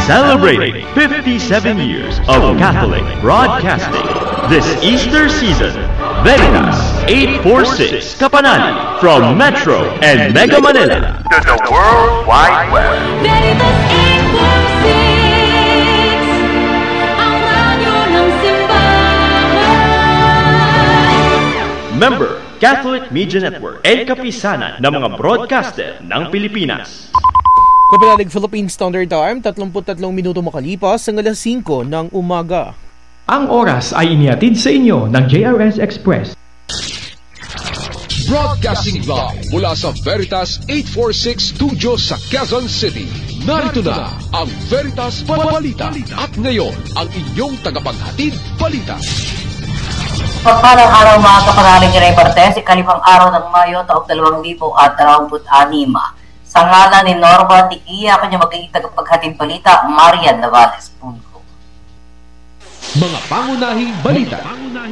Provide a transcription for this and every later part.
Celebrating 57 years of Catholic broadcasting this Easter season. Veritas 846 Kapanan from Metro and Mega Manila to the World Wide Web. Veritas 846, ang radyo ng simbahan. Member, Catholic Media Network and kapisanan ng mga broadcaster ng Pilipinas. Kapalalig Philippine Standard Time, 33 minuto makalipas ang alas 5 ng umaga. Ang oras ay inihatid sa inyo ng JRS Express. Broadcasting live mula sa Veritas 846 Studio sa Quezon City. Narito na ang Veritas Balita. At ngayon, ang inyong tagapaghatid balita. Pagpalang araw mga kapanalig na Martes, ikalipang araw ng Mayo taong 2026. Sa ngalan ni Norma Tikia, kanya magiging tagapaghatid balita, Marian Navales Punco. Mga pangunahing balita.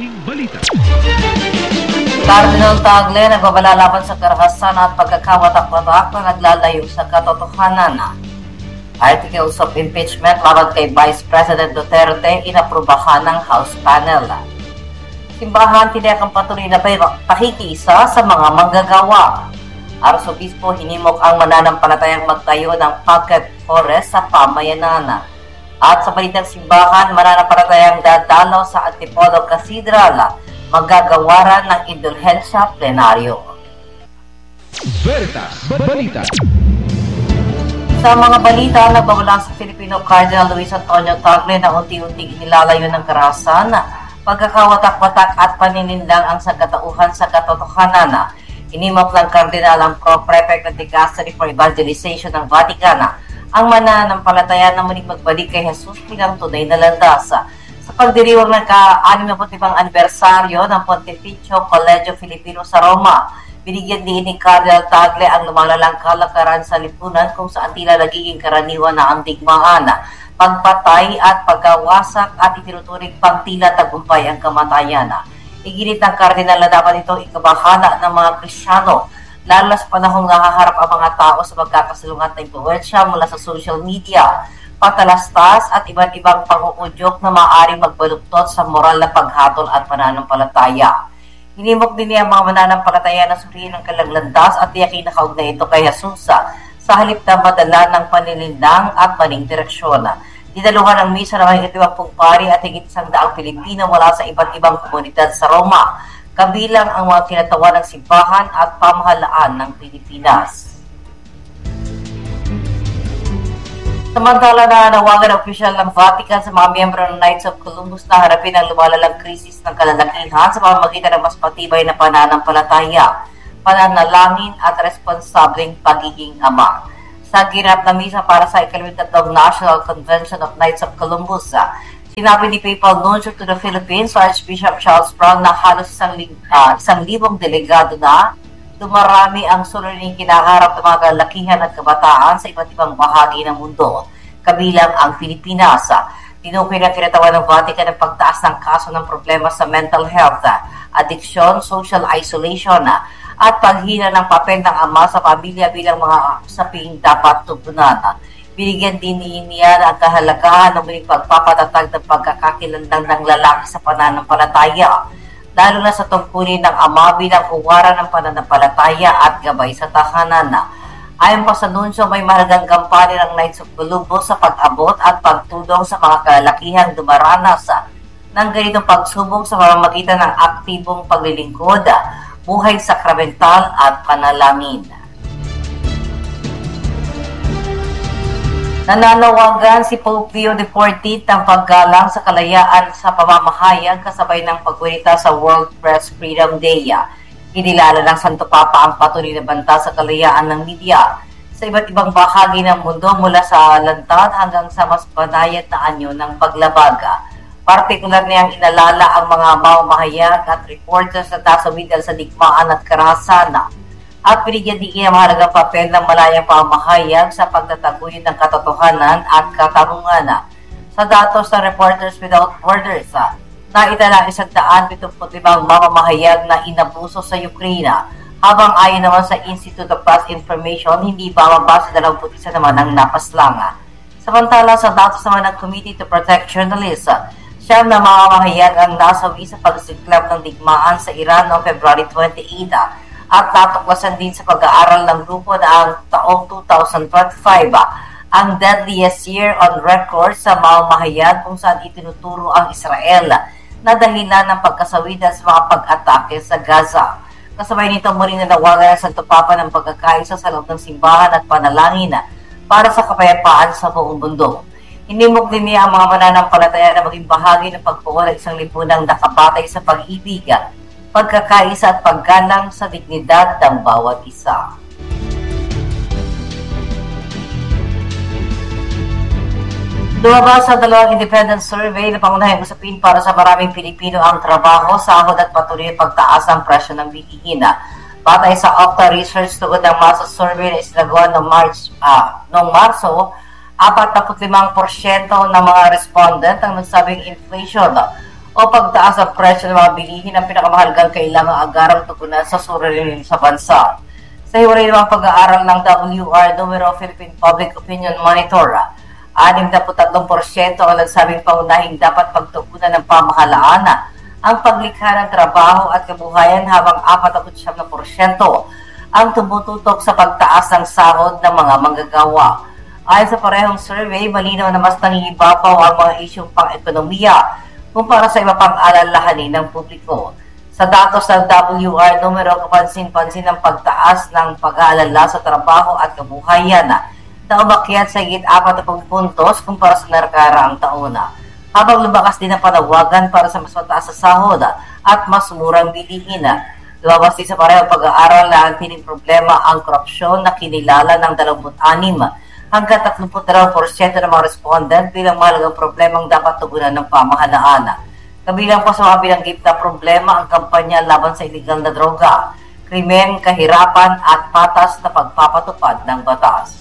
Cardinal Tagle nagbabalalaban sa karahasan at pagkakawatak-watak na naglalayo sa katotohanan. Articles of impeachment laban kay Vice President Duterte inaprubahan ng House panel. Simbahan tinayakang patuloy na pakikisa sa mga manggagawa. Arsobispo hinimok ang mananampalatayang magtayo ng pocket forest sa pamayanan. At sa balitang simbahan, mananampalatayang dadalaw sa Antipolo Cathedral, magagawaran ng indulhensya plenaryo. Veritas Balita. Sa mga balita, nagbawala sa Filipino Cardinal Luis Antonio Tagle na unti-unting inilalayo ng karahasan, pagkakawatak-watak at paninindang ang sagkatauhan sa katotohanan. Inimok ng Kardinal ang Pro-Prefect ng Dicastery for Evangelization ng Vatican ang mananampalataya na muling magbalik kay Jesus bilang tunay na landas. Sa pagdiriwang ng ka-65 anibersaryo ng Pontificio Collegio Filipino sa Roma, binigyan din ni Cardinal Tagle ang lumalalang kalakaran sa lipunan kung saan tila nagiging karaniwan na ang digmaan, pagpatay at pagkawasak at itinuturing pang tila tagumpay ang kamatayan. Iginit ng Kardinal na dapat ito ikabahala ng mga Kristiyano, lalo sa panahong nakaharap ang mga tao sa magkakasalungat na impluwensya mula sa social media, patalastas at iba't ibang pang-uudyok na maaaring magbaluktot sa moral na paghatol at pananampalataya. Hinimok din niya ang mga mananampalataya na suriin ang kalaglandas at tiyakin na kaugnay ito kay Jesus sa halip na madala ng paninindang at maling direksyon. Dinaluhan ang misa ng mahigit 50 pari at higit 100 Pilipino mula sa iba't ibang komunidad sa Roma, kabilang ang mga kinatawan ng simbahan at pamahalaan ng Pilipinas. Samantala na nawagan ang opisyal ng Vatican sa mga miyembro ng Knights of Columbus na harapin ang lumalalang krisis ng kalalakihan sa pamamagitan ng mas patibay na pananampalataya, pananalangin at responsableng pagiging ama. Sa ginap na misa para sa ika-13 National Convention of Knights of Columbus, sinabi ni Papal Nuncio to the Philippines, Archbishop Charles Brown, na halos 1,000 delegado na dumarami ang suliraning kinaharap ng mga kalakihan at kabataan sa iba't ibang bahagi ng mundo, kabilang ang Pilipinas. Tinukoy na kinatawan ng Vatican ang pagtaas ng kaso ng problema sa mental health, addiction, social isolation, at paghina ng papel ng ama sa pamilya bilang mga usaping dapat tugunan. Binigyan din niya ang kahalagahan ng muling pagpapatatag ng pagkakakilanlan ng lalaki sa pananampalataya, lalo na sa tungkulin ng ama bilang huwaran ng pananampalataya at gabay sa tahanan. Ayon pa sa nunsyo, may mahalagang gampanin ng Knights of Columbus sa pag-abot at pagtulong sa mga kalakihang dumaranas ng ganitong pagsubok sa pamamagitan ng aktibong paglilingkod, buhay sakramental at panalangin. Nananawagan si Pope Pio XIV ng paggalang sa kalayaan sa pamamahayag kasabay ng pagwilita sa World Press Freedom Day. Kinilala ng Santo Papa ang patuloy na banta sa kalayaan ng media sa iba't ibang bahagi ng mundo mula sa lantad hanggang sa mas banayad na anyo ng paglabag. Partikular niyang inalala ang mga mamamahayag at reporters na nasumidal sa digmaan at karahasan at binigyan din niya mahalagang papel ng malayang pamamahayag sa pagtataguyod ng katotohanan at katarungan. Sa datos ng Reporters Without Borders, naitala 175 mamamahayag na inabuso sa Ukraine, habang ayon naman sa Institute of Press Information, hindi bababa sa 21 naman ang napaslang. Samantala sa datos naman ng Committee to Protect Journalists, siyam na mamamahayag ang nasawi sa pagsiklab ng digmaan sa Iran noong February 28 at natuklasan din sa pag-aaral ng grupo na ang taong 2025 ang deadliest year on record sa mamamahayag kung saan itinuturo ang Israel na dahilan ng pagkasawidan sa mga pag-atake sa Gaza. Kasabay nito muli na nawagan ang Santo Papa ng pagkakaisa sa loob ng simbahan at panalangin para sa kapayapaan sa buong mundo. Inimok din niya ang mga mananampalataya na maging bahagi ng pagpawala isang lipunang nakabatay sa pag-ibig, pagkakaisa at paggalang sa dignidad ng bawat isa. Lumabas sa dalawang independent survey na pangunahing usapin para sa maraming Pilipino ang trabaho, sahod at patuloy na pagtaas ng presyo ng bilihin. Batay sa Okta Research, tugod ng masa survey na isinagawa noong Marso, 45% ng mga respondent ang nagsabing inflation o pagtaas ng presyo ng mga bilihin ang pinakamahalagang kailangang agarang tugunan sa suliranin sa bansa. Sa hiwalay namang pag-aaral ng WR numero Philippine Public Opinion Monitor, 63% ang nagsabing paunahing dapat pagtugunan ng pamahalaan ang paglikha ng trabaho at kabuhayan, habang 49% ang tumututok sa pagtaas ng sahod ng mga manggagawa. Ayon sa parehong survey, malinaw na mas nangingibabaw ang mga isyong pang-ekonomiya kumpara sa iba pang alalahanin ng publiko. Sa datos ng WR numero, kapansin-pansin ang pagtaas ng pag-aalala sa trabaho at kabuhayan na umakyat sa higit 40 puntos kumpara sa nakaraang taon, habang lumakas din ang panawagan para sa mas mataas sa sahod at mas murang bilihin. Lumabas din sa parehong pag-aaral na ang tining problema ang korupsyon na kinilala ng 26 hanggang 32% ng mga respondent bilang mahalagang problemang dapat tugunan ng pamahalaan. Kabilang pa sa mga binanggit na problema ang kampanya laban sa iligal na droga, krimen, kahirapan at patas na pagpapatupad ng batas.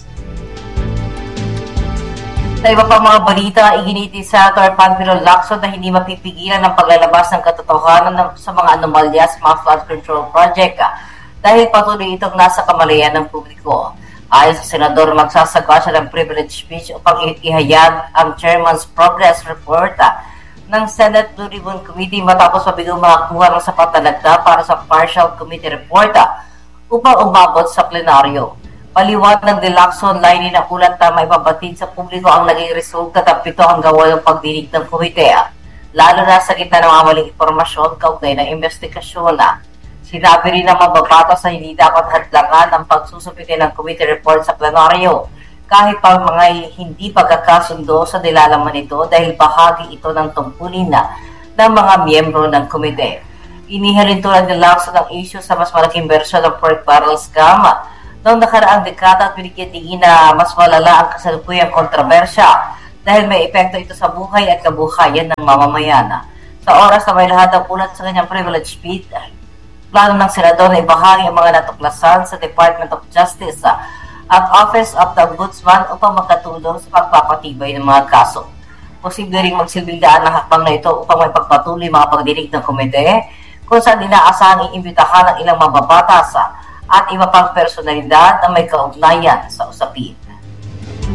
Sa iba pang mga balita, iginiti sa Senator Panfilo Lacson na hindi mapipigilan ng paglalabas ng katotohanan sa mga anomalya sa mga flood control project dahil patuloy itong nasa kamalayan ng publiko. Ayon sa senador, magsasagawa siya ng privilege speech upang ihayag ang Chairman's Progress Report ng Senate Blue Ribbon Committee matapos mabigang makakuha ng sapat na dagda para sa Partial Committee Report upang umabot sa plenaryo. Paliwanag ni Lacson, layunin ng ulat na maipabatid sa publiko ang naging resulta at 7 hanggang 8 pagdinig ng komite, lalo na sa gitna ng mga maling impormasyon kaugnay ng investigasyon. Sinabi rin ng mababatas na hindi dapat hadlangan ang pagsusumite ng committee report sa plenaryo kahit pa mga hindi pagkakasundo sa nilalaman nito dahil bahagi ito ng tungkulin ng mga miyembro ng komite. Inihalin tulad ni Lacson ang issue sa mas malaking bersyon ng pork barrel scam noong nakaraang dekada at binigyan din na mas malala ang kasalukuyang kontrobersya dahil may epekto ito sa buhay at kabuhayan ng mamamayan. Sa oras na may lahat ang ulat sa kanyang privilege speech, plano ng senador na ibahagi ang mga natuklasan sa Department of Justice at Office of the Ombudsman upang makatulong sa pagpapatibay ng mga kaso. Posible ring magsilbing daan ng hakbang na ito upang may pagpatuloy mga pagdinig ng komite kung saan inaasahang iimbitahan ng ilang mababatas at iba pang personalidad na may kaugnayan sa usapin.